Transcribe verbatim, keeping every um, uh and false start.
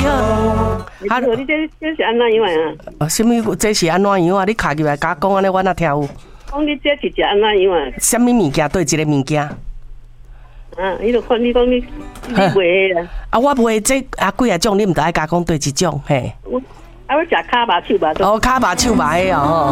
好。 哈，你这这是安怎样啊？ 哦，什么？这是安怎样啊？你卡入来甲讲安尼，我哪听有？ 讲你这是食安怎样啊？ 什么物件？对一个物件？ 啊，你就看你讲你你卖啦。 啊，我卖这啊几啊种，你毋得爱甲讲对一种嘿。 我啊，我食卡巴手吧。 哦，卡巴手吧迄哦。